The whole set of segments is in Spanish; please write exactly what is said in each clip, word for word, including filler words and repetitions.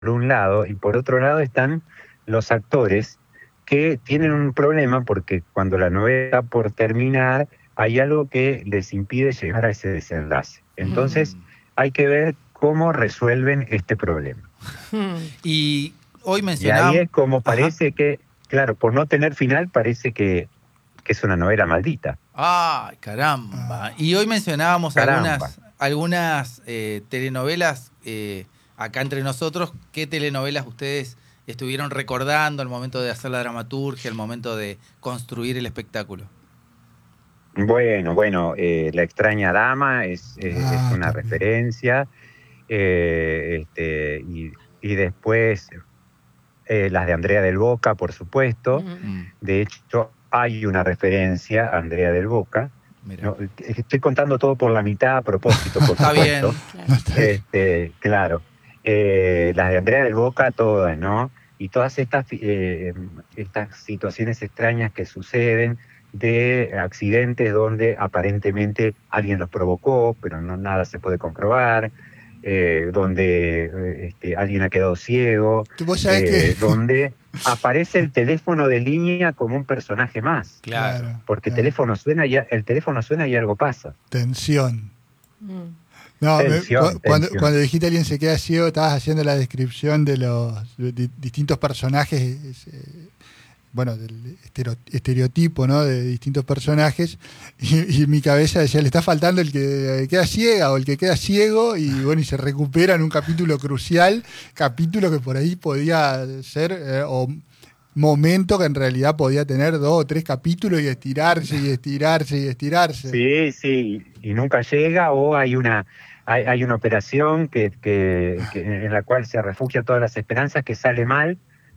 un lado, y por otro lado están los actores que tienen un problema porque cuando la novela está por terminar, hay algo que les impide llegar a ese desenlace. Entonces, Mm. hay que ver cómo resuelven este problema. Y hoy Y mencionábamos... ahí es como Ajá. parece que, claro, por no tener final, parece que, que es una novela maldita. ¡Ay, caramba! Y hoy mencionábamos Caramba. algunas, algunas eh, telenovelas eh, acá entre nosotros. ¿Qué telenovelas ustedes estuvieron recordando al momento de hacer la dramaturgia, al momento de construir el espectáculo? Bueno, bueno, eh, La extraña dama es, eh, Ah, es una también. referencia. Eh, este, y, y después eh, las de Andrea del Boca, por supuesto. Mm. De hecho, hay una referencia a Andrea del Boca. Mira. No, estoy contando todo por la mitad a propósito, por Está supuesto. bien. No está bien. Este, claro. Eh, las de Andrea del Boca, todas, ¿no? Y todas estas, eh, estas situaciones extrañas que suceden de accidentes donde aparentemente alguien los provocó, pero no nada se puede comprobar, eh, donde eh, este, alguien ha quedado ciego, Vos sabés eh, que... donde aparece el teléfono de línea como un personaje más. Claro. Claro, Porque claro. teléfono suena y, el teléfono suena y algo pasa. Tensión. Mm. No, me- Tensión, cu- cuando, tensión. cuando dijiste alguien se queda ciego, estabas haciendo la descripción de los di- distintos personajes, eh, bueno, del estero- estereotipo, ¿no? De distintos personajes, y, y mi cabeza decía, le está faltando el que queda ciega o el que queda ciego, y bueno, y se recupera en un capítulo crucial, capítulo que por ahí podía ser, eh, o momento que en realidad podía tener dos o tres capítulos y estirarse y estirarse y estirarse. Sí, sí, y nunca llega, o hay una hay, hay una operación que, que, que en la cual se refugia todas las esperanzas, que sale mal,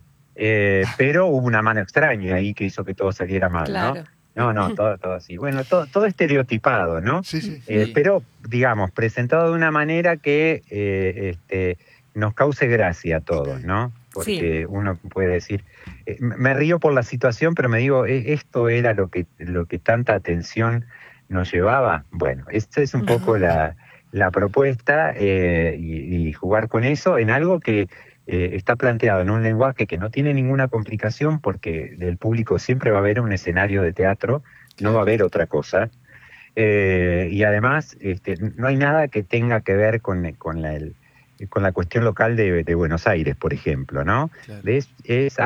eh, pero hubo una mano extraña ahí que hizo que todo saliera mal, Claro. ¿no? No, no, todo, todo así. Bueno, todo, todo estereotipado, ¿no? Sí, sí. Eh, Sí. pero, digamos, presentado de una manera que eh, este, nos cause gracia a todos, Ok. ¿no? Porque uno puede decir, eh, me río por la situación, pero me digo, ¿eh, esto era lo que, lo que tanta atención nos llevaba? Bueno, esta es un poco la, la propuesta, eh, y, y jugar con eso en algo que eh, está planteado en un lenguaje que no tiene ninguna complicación, porque del público siempre va a haber un escenario de teatro, no va a haber otra cosa. Eh, y además, este, no hay nada que tenga que ver con, con, la, el, con la cuestión local de, de Buenos Aires, por ejemplo, ¿no? Claro. Es, es